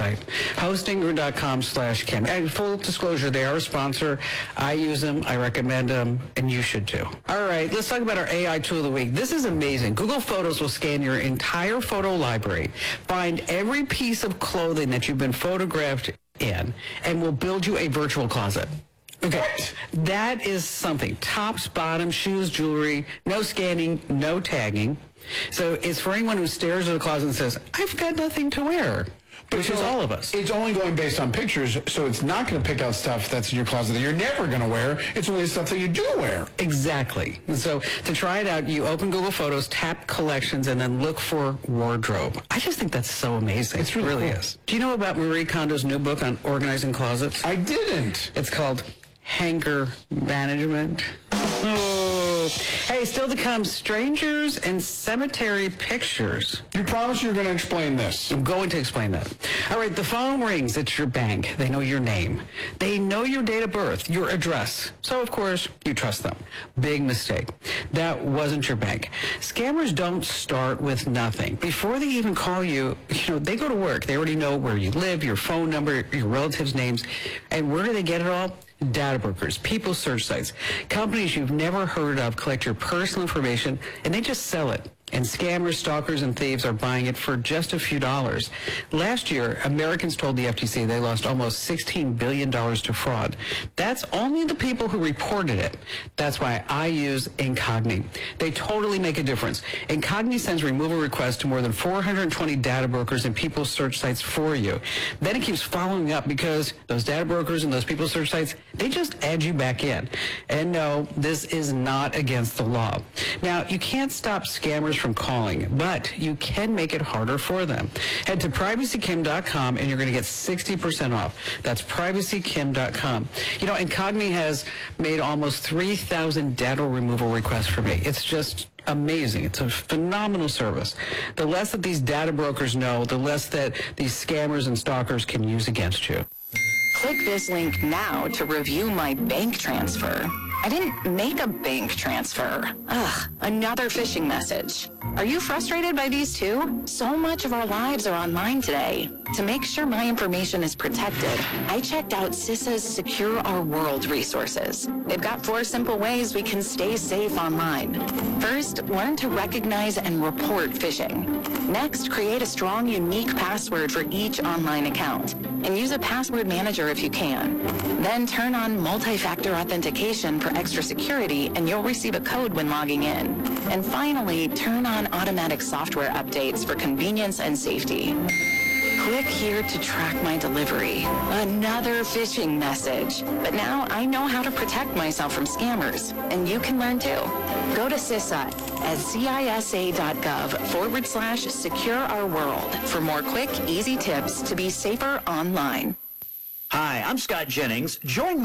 website, hostinger.com/Kim. And full disclosure, they are a sponsor. I use them, I recommend them, and you should too. All right, let's talk about our AI tool of the week. This is amazing. Google Photos will scan your entire photo library, find every piece of clothing that you've been photographed in, and will build you a virtual closet. Okay, that is something. Tops, bottoms, shoes, jewelry, no scanning, no tagging. So it's for anyone who stares at the closet and says, I've got nothing to wear. Which is all of us. It's only going based on pictures, so it's not going to pick out stuff that's in your closet that you're never going to wear. It's only stuff that you do wear. Exactly. And so to try it out, you open Google Photos, tap Collections, and then look for Wardrobe. I just think that's so amazing. It's really cool. Is. Do you know about Marie Kondo's new book on organizing closets? I didn't. It's called Hanger Management. Oh. Hey, still to come, strangers and cemetery pictures. You promise you're going to explain this. I'm going to explain that. All right, the phone rings. It's your bank. They know your name. They know your date of birth, your address. So, of course, you trust them. Big mistake. That wasn't your bank. Scammers don't start with nothing. Before they even call you, they go to work. They already know where you live, your phone number, your relatives' names. And where do they get it all? Data brokers, people search sites, companies you've never heard of collect your personal information, and they just sell it. And scammers, stalkers, and thieves are buying it for just a few dollars. Last year, Americans told the FTC they lost almost $16 billion to fraud. That's only the people who reported it. That's why I use Incogni. They totally make a difference. Incogni sends removal requests to more than 420 data brokers and people search sites for you. Then it keeps following up because those data brokers and those people search sites, they just add you back in. And no, this is not against the law. Now, you can't stop scammers from calling, but you can make it harder for them. Head to privacykim.com and you're going to get 60% off. That's privacykim.com. Incogni has made almost 3,000 data removal requests for me. It's just amazing. It's a phenomenal service. The less that these data brokers know, the less that these scammers and stalkers can use against you. Click this link now to review my bank transfer. I didn't make a bank transfer. Ugh, another phishing message. Are you frustrated by these too? So much of our lives are online today. To make sure my information is protected, I checked out CISA's Secure Our World resources. They've got 4 simple ways we can stay safe online. First, learn to recognize and report phishing. Next, create a strong, unique password for each online account, and use a password manager if you can. Then turn on multi-factor authentication for extra security, and you'll receive a code when logging in. And finally, turn on automatic software updates for convenience and safety. Click here to track my delivery. Another phishing message. But now I know how to protect myself from scammers, and you can learn too. Go to CISA at cisa.gov/secure our world for more quick, easy tips to be safer online. Hi, I'm Scott Jennings. Join me